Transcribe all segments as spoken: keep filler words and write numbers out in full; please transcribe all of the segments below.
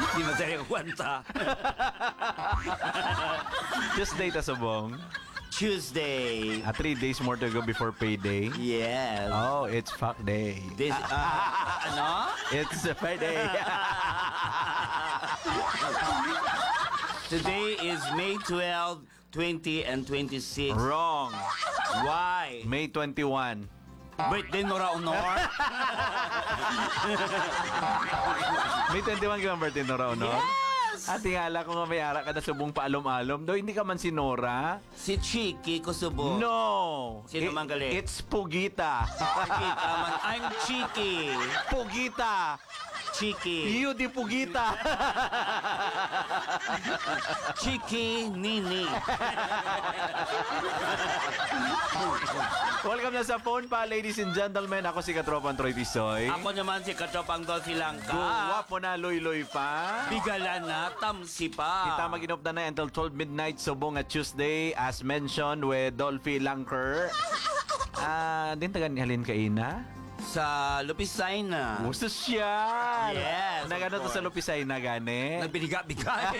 Di masaya kwanta. Tuesday ta subong. Tuesday. Ah, three days more to go before payday. Yes. Oh, it's fuck day. This, uh, ano? It's a Friday. Today is May twelfth, twenty, and twenty-six. Wrong. Why? May twenty-one. Birthday Nora Honor? May twenty-one ka ang birthday, Nora, no? Yes! At tingala ko nga may ara ka na subong paalom-alom. Do, hindi ka man si Nora? Si Chiki Kusubo. No! Sino man galing? It's Pugita. Kita man. I'm Chiki. Pugita! Chiki. You di Pugita! Chiki Nini. Welcome na sa phone pa, ladies and gentlemen. Ako si Katropan Troy Tisoy. Ako naman si Katropang Dolphy Langka. Guwapo na, loy-loy pa. Bigalan na, tamsi pa. Kita mag-inop na na until twelve midnight subong at Tuesday as mentioned with Dolphy Lanker. Ah, din tagan halin kaina? Sa Lupisay na. Gusto siya. Yes, Nagano of to sa course. Lupisay na gani? Nagbiga-bigay.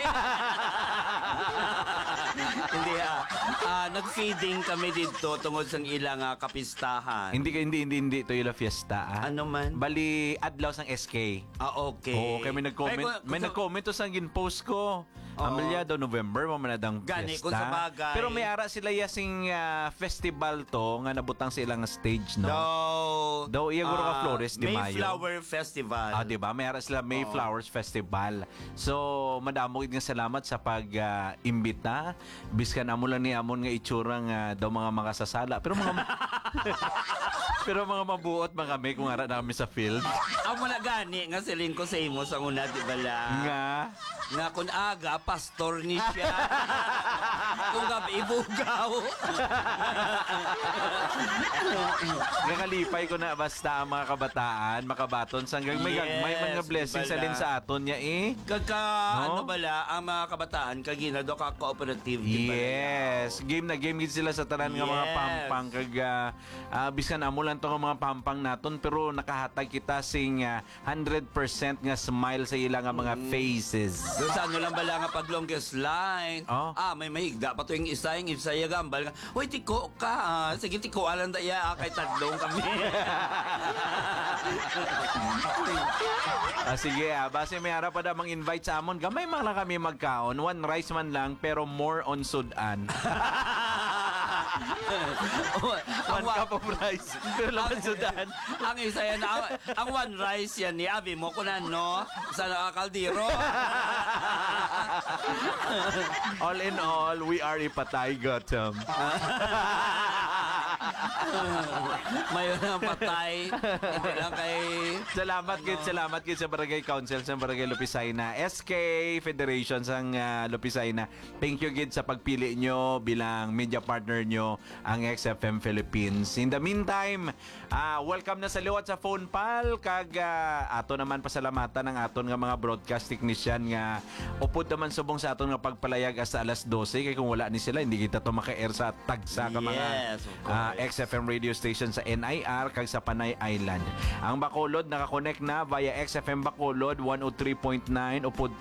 Hindi ah. Ah, nag-feeding kami dito tungod sa ilang ah, kapistahan. Hindi hindi hindi hindi to yung fiesta. Ah. Ano man? Bali adlaw sang S K. Ah, okay. Oo, kaya may nag-comment. Ay, kung- may kung- nag-comment to sa gin-post ko. Amelia daw November mo manadang Gani, fiesta. kung sa bagay. Pero may ara sila yasing ah, festival to nga nabutang sa ilang stage, no? Daw, Daw, iya guro ka ah, Flores di Mayo. Mayflower Festival. Ah, di ba? May ara sila Mayflowers Festival. So, madamo gid nga salamat sa pag-imbita. Biskan amo lang ni amon nga itsura nga daw mga makasasala. Pero mga Pero mga mabuot mga kami kung ara namin sa field. Amo na gani nga siling ko sa imo sa una di bala. Nga. Nga kun aga pastor ni siya. Kung gabi ibugaw. Nga kalipay ko na basta ang mga kabataan, makabaton sanggang may Yes, may mga blessings di sa bala. lin sa aton niya eh. Kagka No? ano bala ang mga kabataan kagina do ka cooperative di bala. Yes, game na game gid sila sa tanan nga mga Yes. pampang kag uh, biskan amo lang to nga mga pampang naton pero nakahatag kita sing ah, one hundred percent nga smile sa ilang nga mga faces. Doon sa ano lang bala nga pag longest line. Oh. Ah, may mahigda pa to yung isa yung isa yung gambal nga. Uy, tiko ka. Ah. Sige, tiko alam da iya. Ah, kay tadlong kami. Ah, sige ah, base may ara pa damang invite sa amon. Gamay man lang kami magkaon, one rice man lang pero more on sudan. One wa- cup of rice pero laman sudan. ang isa yan, ang, ang one rice yan ni Abi mo kunan no sa kaldero. All in all, we are ipatay Gotham. Mayon ang patay. Hindi lang kay... Salamat gid, salamat gid sa Barangay Council sa Barangay Lupisayna, S K Federation sang uh, Lupisayna. Thank you gid sa pagpili nyo bilang media partner nyo ang X F M Philippines. In the meantime, uh, welcome na sa liwat sa phone pal kag uh, ato naman pasalamatan ang aton nga mga broadcast technician nga upod naman subong sa aton nga pagpalayag hasta alas dose kay kung wala ni sila hindi kita to maka-air sa tagsa ka mga Yes, of course. uh, X F M radio station sa N I R kag sa Panay Island. Ang Bacolod nakakonect na via X F M Bacolod one oh three point nine upod